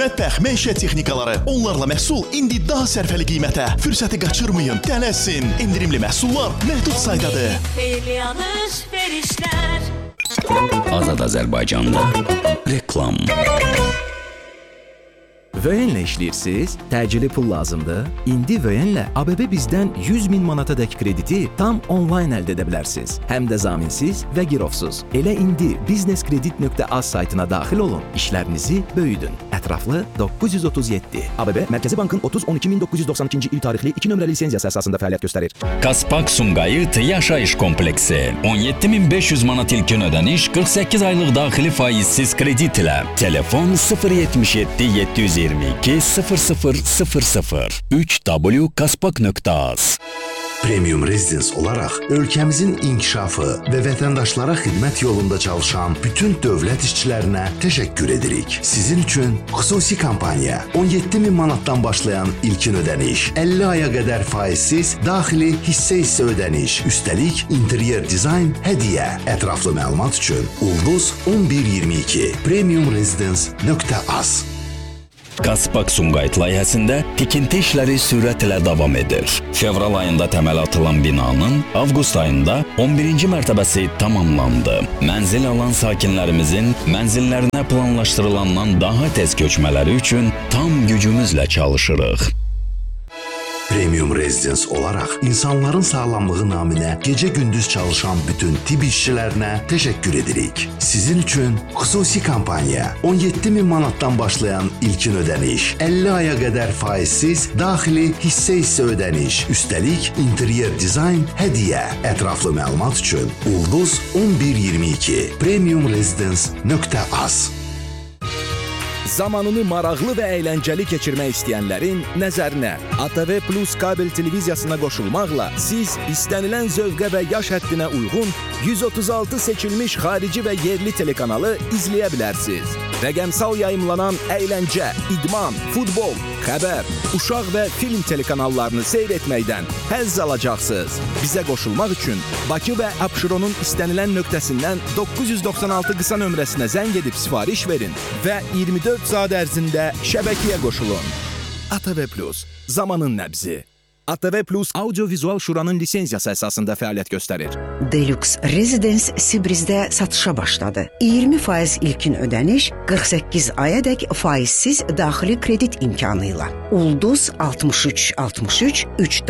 Mətbəx, məişət texnikaları, onlarla məhsul indi daha sərfəli qiymətə. Fürsəti qaçırmayın, tələsin. İndirimli məhsullar məhdud saydadır. Azad Azərbaycanda reklam. Vöyenlə işləyirsiniz? Təcili pul lazımdır? İndi Vöyenlə ABB bizdən 100.000 manata dək krediti tam onlayn əldə edə bilərsiniz. Həm də zaminsiz və girovsuz. Elə indi businesskredit.az saytına daxil olun, işlərinizi böyüdün. Ətraflı 937. ABB Mərkəzi Bankın 30-12-1992-ci il tarixli 2 nömrəli lisenziyası əsasında fəaliyyət göstərir. Kaspak Sumqayıt Yaşayış Kompleksi 17.500 manat ilkin ödəniş, 48 aylıq daxili faizsiz kredit ilə. Telefon 077 722 0000 3w.kaspak.az. Premium Residence olaraq ölkəmizin inkişafı və vətəndaşlara xidmət yolunda çalışan bütün dövlət işçilərinə təşəkkür edirik. Sizin üçün xüsusi kampaniya 17.000 manatdan başlayan ilkin ödəniş, 50 aya qədər faizsiz daxili hissə ödəniş, üstəlik interyer dizayn hədiyyə. Ətraflı məlumat üçün Ulduz 1122 premiumresidence.az. Kaspak Sumqayıt layihəsində tikinti işləri sürətlə davam edir. Fevral ayında təməl atılan binanın avqust ayında 11-ci mərtəbəsi tamamlandı. Mənzil alan sakinlərimizin mənzillərinə planlaşdırılandan daha tez köçmələri üçün tam gücümüzlə çalışırıq. Premium Residence olaraq insanların sağlamlığı naminə gecə-gündüz çalışan bütün tibb işçilərinə təşəkkür edirik. Sizin üçün xüsusi kampaniya 17.000 manatdan başlayan ilkin ödəniş, 50 aya qədər faizsiz daxili hissə ödəniş, üstəlik interyer dizayn hədiyyə. Ətraflı məlumat üçün Ulduz 1122 premiumresidence.az. Zamanını maraqlı və əyləncəli keçirmək istəyənlərin nəzərinə ATV Plus kabel televiziyasına qoşulmaqla siz istənilən zövqə və yaş həddinə uyğun 136 seçilmiş xarici və yerli telekanalı izləyə bilərsiniz. Rəqəmsal yayımlanan əyləncə, idman, futbol, xəbər, uşaq və film telekanallarını seyr etməkdən həzz alacaqsınız. Bizə qoşulmaq üçün Bakı və Abşeronun istənilən nöqtəsindən 996 qısa nömrəsinə zəng edib sifariş verin və 24 saat ərzində şəbəkəyə qoşulun. ATV Plus, zamanın nəbzi. ATV Plus Audio-Vizual Şuranın lisenziyası əsasında fəaliyyət göstərir. Deluxe Residence Sibrizdə satışa başladı. 20% ilkin ödəniş, 48 ayadək faizsiz daxili kredit imkanı ilə. Ulduz 6363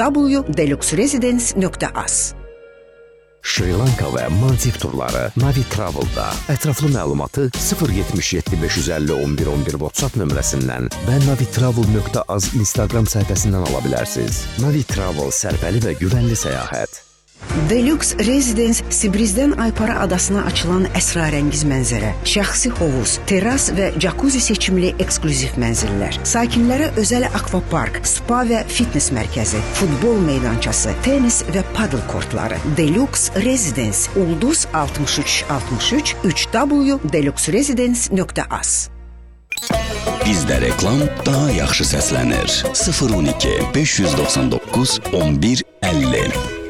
3w.deluxeresidence.az. Şri Lanka və Maldiv turları Navi Travel'da. Ətraflı məlumatı 077 550 11 11 WhatsApp nömrəsindən və navitravel.az Instagram səhifəsindən ala bilərsiniz. Navi Travel sərfəli və güvənli səyahət. Deluxe Residence Sibrizdən Aypara adasına açılan əsrarəngiz mənzərə, şəxsi hovuz, terras və jacuzzi seçimli eksklüziv mənzillər, sakinlərə özəl akvapark, spa və fitness mərkəzi, futbol meydançası, tenis və paddle kortları. Deluxe Residence, Ulduz 6363 3w.deluxeresidence.az. Bizdə reklam daha yaxşı səslənir. 012 599 11 50